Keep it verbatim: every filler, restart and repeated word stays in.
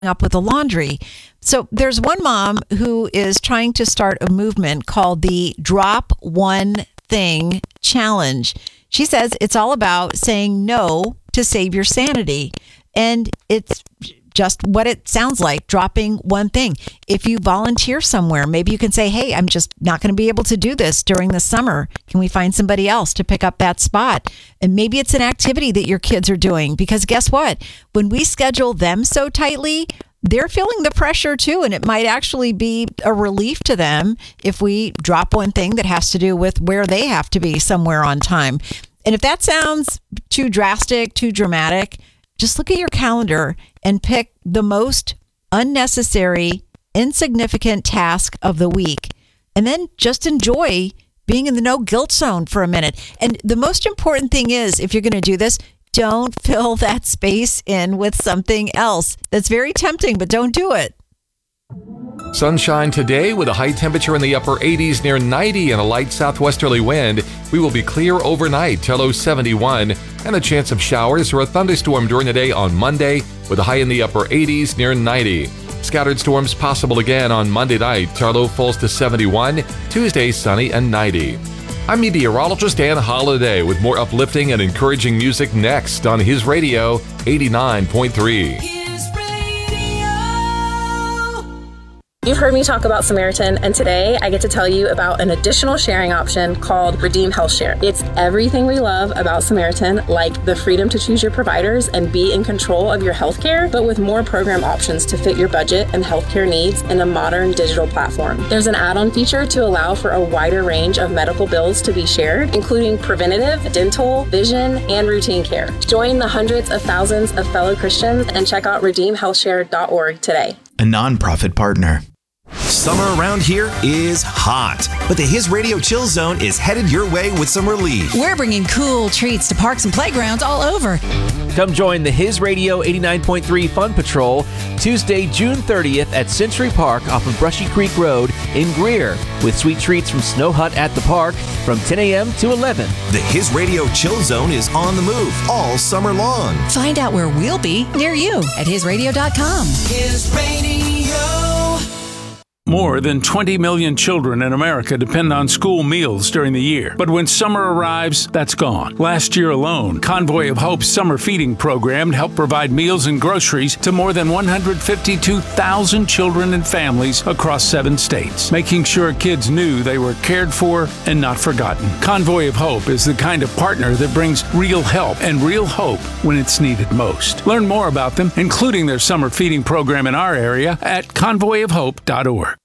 up with the laundry. So there's one mom who is trying to start a movement called the Drop One Thing Challenge. She says it's all about saying no to save your sanity. And it's just what it sounds like, dropping one thing. If you volunteer somewhere, maybe you can say, hey, I'm just not going to be able to do this during the summer. Can we find somebody else to pick up that spot? And maybe it's an activity that your kids are doing, because guess what? When we schedule them so tightly, they're feeling the pressure too, and it might actually be a relief to them if we drop one thing that has to do with where they have to be somewhere on time. And if that sounds too drastic, too dramatic, just look at your calendar and pick the most unnecessary, insignificant task of the week, and then just enjoy being in the no guilt zone for a minute. And the most important thing is, if you're going to do this, don't fill that space in with something else. That's very tempting, but don't do it. Sunshine today with a high temperature in the upper eighties near ninety and a light southwesterly wind. We will be clear overnight till low seventy-one, and a chance of showers or a thunderstorm during the day on Monday with a high in the upper eighties near ninety. Scattered storms possible again on Monday night till low falls to seventy-one, Tuesday sunny and ninety. I'm meteorologist Dan Holliday with more uplifting and encouraging music next on His Radio eighty-nine point three. You've heard me talk about Samaritan, and today I get to tell you about an additional sharing option called Redeem Health Share. It's everything we love about Samaritan, like the freedom to choose your providers and be in control of your healthcare, but with more program options to fit your budget and healthcare needs in a modern digital platform. There's an add-on feature to allow for a wider range of medical bills to be shared, including preventative, dental, vision, and routine care. Join the hundreds of thousands of fellow Christians and check out redeem health share dot org today. A nonprofit partner. Summer around here is hot, but the His Radio Chill Zone is headed your way with some relief. We're bringing cool treats to parks and playgrounds all over. Come join the His Radio eighty-nine point three Fun Patrol Tuesday, June thirtieth at Century Park off of Brushy Creek Road in Greer, with sweet treats from Snow Hut at the park from ten a.m. to eleven. The His Radio Chill Zone is on the move all summer long. Find out where we'll be near you at his radio dot com. His Radio. More than twenty million children in America depend on school meals during the year. But when summer arrives, that's gone. Last year alone, Convoy of Hope's summer feeding program helped provide meals and groceries to more than one hundred fifty-two thousand children and families across seven states, making sure kids knew they were cared for and not forgotten. Convoy of Hope is the kind of partner that brings real help and real hope when it's needed most. Learn more about them, including their summer feeding program in our area, at convoy of hope dot org.